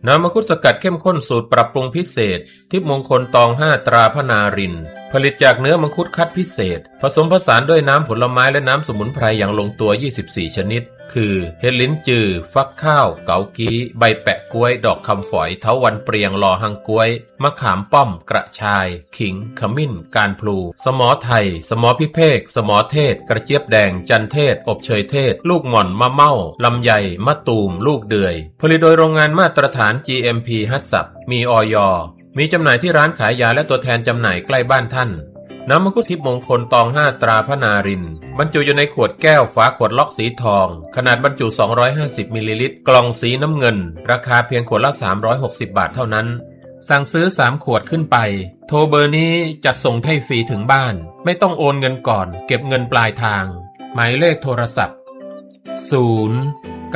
น้ำมังคุดสกัดเข้มข้นสูตรปรับปรุงพิเศษทิพย์มงคลตอง5ตราพนารินผลิตจากเนื้อมังคุดคัดพิเศษผสมผสานด้วยน้ำผลไม้และน้ำสมุนไพรอย่างลงตัว24ชนิดคือเห็ดลิ้นจือฟักข้าวเกากี้ใบแปะกล้วยดอกคำฝอยเถาวัลย์เปรียงลอหังกล้วยมะขามป้อมกระชายขิงขมิ้นการพลูสมอไทยสมอพิเภกสมอเทศกระเจี๊ยบแดงจันเทศอบเชยเทศลูกหม่อนมะเม่าลำไยมะตูมลูกเดือยผลิตโดยโรงงานมาตรฐาน GMP ฮัตสับมีอย.มีจำหน่ายที่ร้านขายยาและตัวแทนจำหน่ายใกล้บ้านท่านน้ำมังคุดทิพย์มงคลตอง5ตราพนารินบรรจุอยู่ในขวดแก้วฝาขวดล็อกสีทองขนาดบรรจุ250มิลลิลิตรกล่องสีน้ำเงินราคาเพียงขวดละ360บาทเท่านั้นสั่งซื้อ3ขวดขึ้นไปโทรเบอร์นี้จัดส่งให้ฟรีถึงบ้านไม่ต้องโอนเงินก่อนเก็บเงินปลายทางหมายเลขโทรศัพท์0 9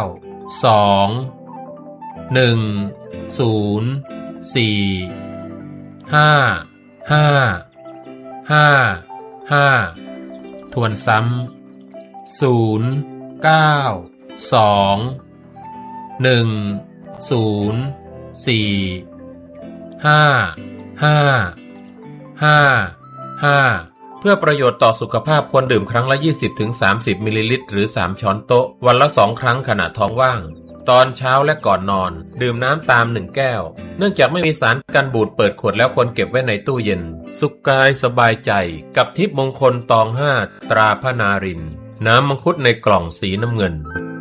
2 1 0 4 5 5 5 ทวนซ้ำ0 9 2 1 0 4 5 5 5 เพื่อประโยชน์ต่อสุขภาพควรดื่มครั้งละ 20-30 มิลลิลิตรหรือ3ช้อนโต๊ะวันละ2ครั้งขณะท้องว่างตอนเช้าและก่อนนอนดื่มน้ำตาม1แก้วเนื่องจากไม่มีสารกันบูดเปิดขวดแล้วควรเก็บไว้ในตู้เย็นสุขกายสบายใจกับทิพย์มงคลตอง5ตราพนารินน้ำมังคุดในกล่องสีน้ำเงิน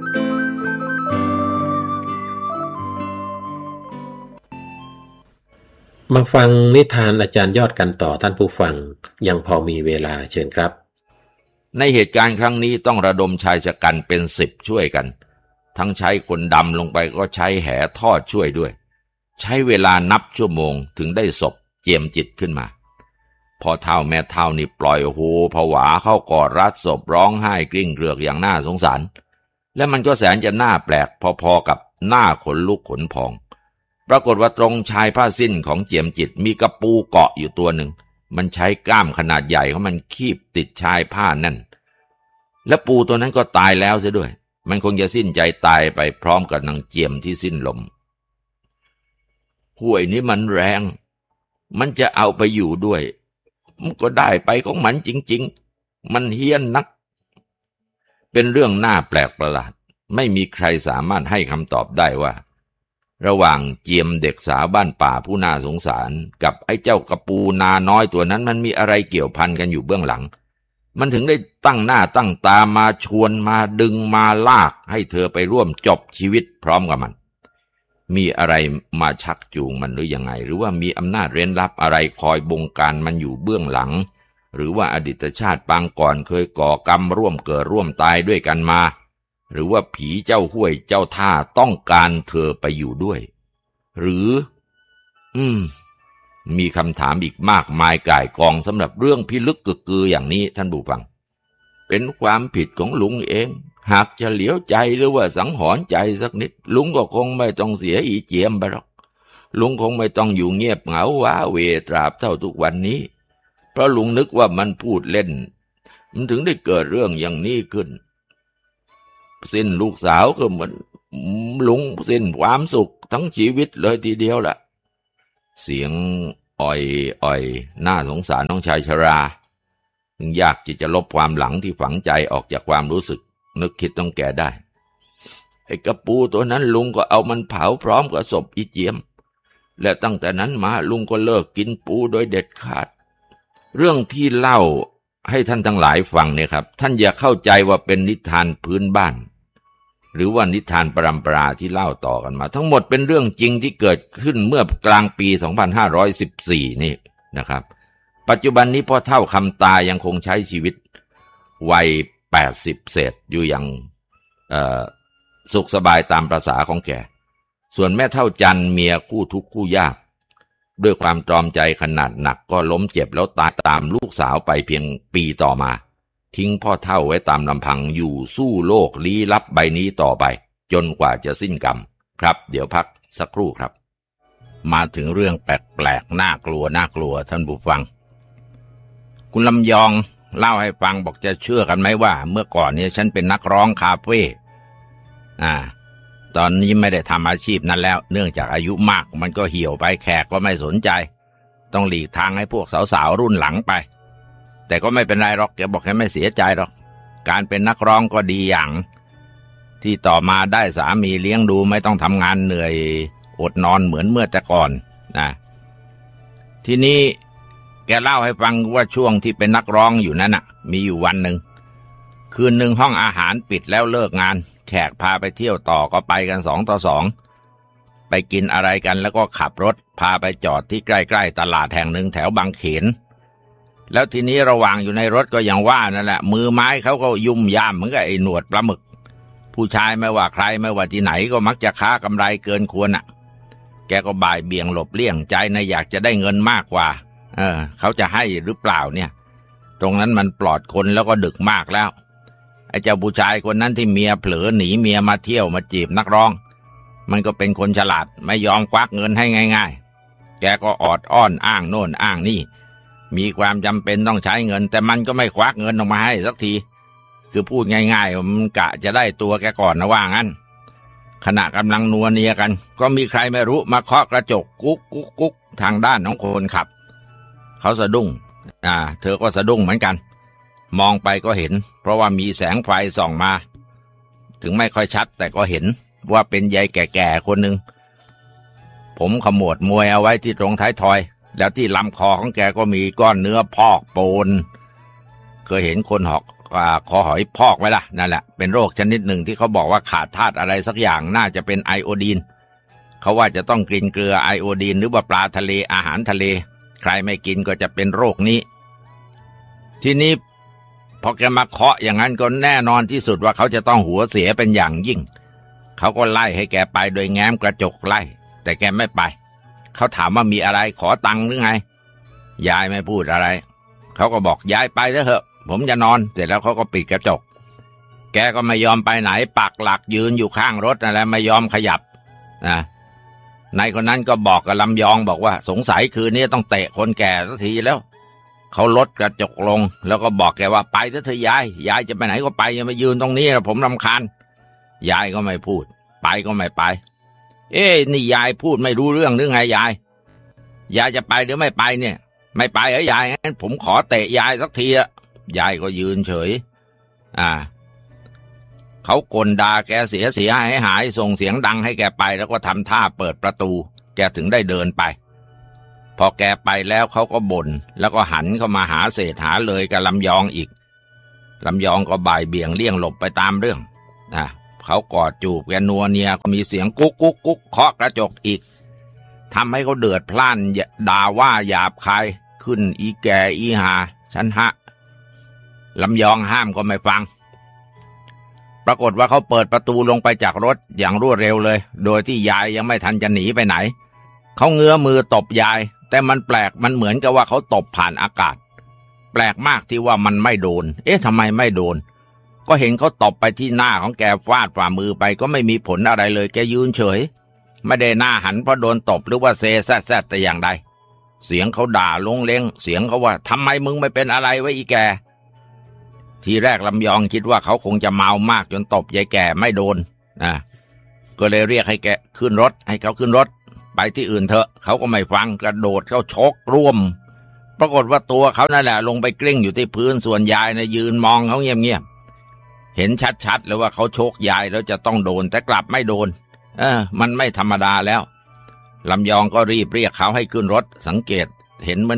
มาฟังนิทานอาจารย์ยอดกันต่อท่านผู้ฟังยังพอมีเวลาเชิญครับในเหตุการณ์ครั้งนี้ต้องระดมชายชะกันเป็น10ช่วยกันทั้งใช้คนดำลงไปก็ใช้แหทอดช่วยด้วยใช้เวลานับชั่วโมงถึงได้ศพเจียมจิตขึ้นมาพอเฒ่าแม่เฒ่านี่ปล่อยโฮผวาเข้ากอดรัดศพร้องไห้กลิ้งเกลือกอย่างน่าสงสารและมันก็แสนจะน่าแปลกพอๆกับหน้าขนลุกขนพองปรากฏว่าตรงชายผ้าสิ้นของเจียมจิตมีกระปูเกาะอยู่ตัวหนึ่งมันใช้ก้ามขนาดใหญ่ของมันคีบติดชายผ้านั่นและปูตัวนั้นก็ตายแล้วเสียด้วยมันคงจะสิ้นใจตายไปพร้อมกับนางเจียมที่สิ้นลมห้วยนี้มันแรงมันจะเอาไปอยู่ด้วยมันก็ได้ไปของมันจริงๆมันเฮี้ยนนักเป็นเรื่องน่าแปลกประหลาดไม่มีใครสามารถให้คำตอบได้ว่าระหว่างเจียมเด็กสาวบ้านป่าผู้น่าสงสารกับไอ้เจ้ากระปูนาน้อยตัวนั้นมันมีอะไรเกี่ยวพันกันอยู่เบื้องหลังมันถึงได้ตั้งหน้าตั้งตามาชวนมาดึงมาลากให้เธอไปร่วมจบชีวิตพร้อมกับมันมีอะไรมาชักจูงมันหรือยังไงหรือว่ามีอำนาจเร้นลับอะไรคอยบงการมันอยู่เบื้องหลังหรือว่าอดีตชาติปางก่อนเคยก่อกรรมร่วมเกิดร่วมตายด้วยกันมาหรือว่าผีเจ้าห้วยเจ้าท่าต้องการเธอไปอยู่ด้วยหรือมีคำถามอีกมากมายก่ายกองสำหรับเรื่องพิลึกกึกกืออย่างนี้ท่านผู้ฟังเป็นความผิดของลุงเองหากจะเหลียวใจหรือว่าสังหรณ์ใจสักนิดลุงก็คงไม่ต้องเสียอีเจียมไปหรอกลุงคงไม่ต้องอยู่เงียบเหงาว้าเหวตราบเท่าทุกวันนี้เพราะลุงนึกว่ามันพูดเล่นมันถึงได้เกิดเรื่องอย่างนี้ขึ้นสิ้นลูกสาวก็เหมือนลุงสิ้นความสุขทั้งชีวิตเลยทีเดียวล่ะเสียงอ่อยน่าสงสารน้องชายชราถึงยากที่จะลบความหลังที่ฝังใจออกจากความรู้สึกนึกคิดต้องแก่ได้ไอ้กระปูตัวนั้นลุงก็เอามันเผาพร้อมกับศพอีเจียมและตั้งแต่นั้นมาลุงก็เลิกกินปูโดยเด็ดขาดเรื่องที่เล่าให้ท่านทั้งหลายฟังเนี่ยครับท่านอย่าเข้าใจว่าเป็นนิทานพื้นบ้านหรือว่านิทานปรัมปราที่เล่าต่อกันมาทั้งหมดเป็นเรื่องจริงที่เกิดขึ้นเมื่อกลางปี 2514 นี่นะครับปัจจุบันนี้พ่อเฒ่าคำตายังคงใช้ชีวิตวัย80เศษอยู่อย่างสุขสบายตามประสาของแกส่วนแม่เฒ่าจันเมียคู่ทุกข์คู่ยากด้วยความตรอมใจขนาดหนักก็ล้มเจ็บแล้วตายตามลูกสาวไปเพียงปีต่อมาทิ้งพ่อเฒ่าไว้ตามลำพังอยู่สู้โลกลี้ลับใบนี้ต่อไปจนกว่าจะสิ้นกรรมครับเดี๋ยวพักสักครู่ครับมาถึงเรื่องแปลกๆน่ากลัวท่านผู้ฟังคุณลำยองเล่าให้ฟังบอกจะเชื่อกันไหมว่าเมื่อก่อนเนี่ยฉันเป็นนักร้องคาเฟ่ตอนนี้ไม่ได้ทำอาชีพนั้นแล้วเนื่องจากอายุมากมันก็เหี่ยวไปแขกก็ไม่สนใจต้องหลีกทางให้พวกสาวๆรุ่นหลังไปแต่ก็ไม่เป็นไรหรอกแกบอกแกไม่เสียใจหรอกการเป็นนักร้องก็ดีอย่างที่ต่อมาได้สามีเลี้ยงดูไม่ต้องทำงานเหนื่อยอดนอนเหมือนเมื่อแต่ก่อนนะทีนี้แกเล่าให้ฟังว่าช่วงที่เป็นนักร้องอยู่นั้นมีอยู่วันหนึ่งคืนหนึ่งห้องอาหารปิดแล้วเลิกงานแขกพาไปเที่ยวต่อก็ไปกัน2 ต่อ 2ไปกินอะไรกันแล้วก็ขับรถพาไปจอดที่ใกล้ๆตลาดแห่งหนึ่งแถวบางเขนแล้วทีนี้ระหว่างอยู่ในรถก็อย่างว่านั่นแหละมือไม้เขาก็ยุ่มย่ามเหมือนกับไอ้หนวดปลาหมึกผู้ชายไม่ว่าใครไม่ว่าที่ไหนก็มักจะค้ากำไรเกินควรแกก็บ่ายเบี่ยงหลบเลี่ยงใจนะอยากจะได้เงินมากกว่าเขาจะให้หรือเปล่าเนี่ยตรงนั้นมันปลอดคนแล้วก็ดึกมากแล้วไอ้เจ้าผู้ชายคนนั้นที่เมียเผลอหนีเมียมาเที่ยวมาจีบนักร้องมันก็เป็นคนฉลาดไม่ยอมควักเงินให้ง่ายๆแกก็ออดอ้อนอ้างโน่นอ้างนี่มีความจำเป็นต้องใช้เงินแต่มันก็ไม่ควักเงินออกมาให้สักทีคือพูดง่ายๆมันกะจะได้ตัวแกก่อนนะว่างั้นขณะกำลังนัวเนียกันก็มีใครไม่รู้มาเคาะกระจกกุ๊กกุ๊กกุ๊กทางด้านของคนขับเขาสะดุ้งเธอก็สะดุ้งเหมือนกันมองไปก็เห็นเพราะว่ามีแสงไฟส่องมาถึงไม่ค่อยชัดแต่ก็เห็นว่าเป็นยายแก่ๆคนหนึ่งผมขมวดมวยเอาไว้ที่ตรงท้ายทอยแล้วที่ลำคอของแกก็มีก้อนเนื้อพอกโปนเคยเห็นคนคอหอยพอกไหมล่ะนั่นแหละเป็นโรคชนิดหนึ่งที่เขาบอกว่าขาดธาตุอะไรสักอย่างน่าจะเป็นไอโอดีนเขาว่าจะต้องกินเกลือไอโอดีนหรือว่าปลาทะเลอาหารทะเลใครไม่กินก็จะเป็นโรคนี้ทีนี้พอแกมาเคาะอย่างนั้นก็แน่นอนที่สุดว่าเขาจะต้องหัวเสียเป็นอย่างยิ่งเขาก็ไล่ให้แกไปโดยแง้มกระจกไล่แต่แกไม่ไปเขาถามว่ามีอะไรขอตังค์หรือไงยายไม่พูดอะไรเขาก็บอกยายไปเถอะผมจะนอนเสร็จแล้วเขาก็ปิดกระจกแกก็ไม่ยอมไปไหนปักหลักยืนอยู่ข้างรถนั่นแหละไม่ยอมขยับนายคนนั้นก็บอกกับลำยองบอกว่าสงสัยคืนนี้ต้องเตะคนแก่สักทีแล้วเขาลดกระจกลงแล้วก็บอกแกว่าไปเถอะยายจะไปไหนก็ไปอย่ามายืนตรงนี้นะผมรำคาญยายก็ไม่พูดไปก็ไม่ไปนี่ยายพูดไม่รู้เรื่องหรือไงยายจะไปหรือไม่ไปเนี่ยไม่ไปเหรอยายงั้นผมขอเตะยายสักทียายก็ยืนเฉยเขากลด่าแกเสียหายส่งเสียงดังให้แกไปแล้วก็ทำท่าเปิดประตูแกถึงได้เดินไปพอแกไปแล้วเขาก็บ่นแล้วก็หันเข้ามาหาเศษหาเลยกับลำยองอีกลำยองก็บ่ายเบี่ยงเลี่ยงหลบไปตามเรื่องเขากอดจูบแกนัวเนียก็มีเสียงกุ๊กกุ๊กกุ๊กเคาะกระจกอีกทำให้เขาเดือดพล่านด่าว่าหยาบคายขึ้นอีแก่อีหาฉันลำยองห้ามก็ไม่ฟังปรากฏว่าเขาเปิดประตูลงไปจากรถอย่างรวดเร็วเลยโดยที่ยายยังไม่ทันจะหนีไปไหนเขาเงื้อมือตบยายแต่มันแปลกมันเหมือนกับว่าเขาตบผ่านอากาศแปลกมากที่ว่ามันไม่โดนทำไมไม่โดนก็เห็นเขาตบไปที่หน้าของแกฟาดฝ่ามือไปก็ไม่มีผลอะไรเลยแกยืนเฉยไม่ได้หน้าหันเพราะโดนตบหรือว่าเซแซดแต่อย่างใดเสียงเขาด่าลงเล้งเสียงเขาว่าทำไมมึงไม่เป็นอะไรไว้อีแกทีแรกลำยองคิดว่าเขาคงจะเมามากจนตบยายแก่ไม่โดนก็เลยเรียกให้แกขึ้นรถให้เขาขึ้นรถไปที่อื่นเถอะเขาก็ไม่ฟังกระโดดเข้าชกร่วมปรากฏว่าตัวเขานั่นแหละลงไปกลิ้งอยู่ที่พื้นส่วนยายยืนมองเขาเงียบเห็นชัดๆเลยว่าเขาชกยายแล้วจะต้องโดนแต่กลับไม่โดนมันไม่ธรรมดาแล้วลำยองก็รีบเรียกเขาให้ขึ้นรถสังเกตเห็นมัน